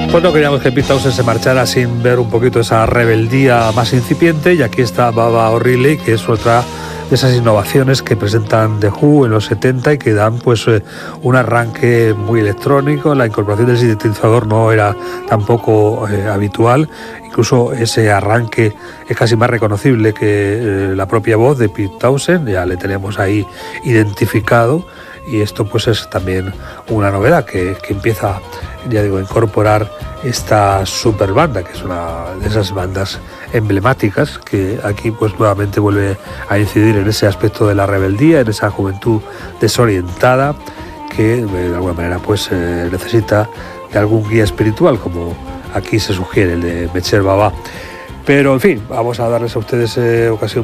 Pues no queríamos que Pete Townshend se marchara sin ver un poquito esa rebeldía más incipiente, y aquí está Baba O'Reilly, que es otra de esas innovaciones que presentan The Who en los 70 y que dan pues un arranque muy electrónico. La incorporación del sintetizador no era tampoco habitual, incluso ese arranque es casi más reconocible que la propia voz de Pete Townshend, ya le tenemos ahí identificado, y esto pues es también una novedad que empieza, ya digo, a incorporar esta super banda, que es una de esas bandas emblemáticas que aquí pues nuevamente vuelve a incidir en ese aspecto de la rebeldía, en esa juventud desorientada que de alguna manera pues necesita de algún guía espiritual, como aquí se sugiere el de Mecher Baba. Pero en fin, vamos a darles a ustedes ocasión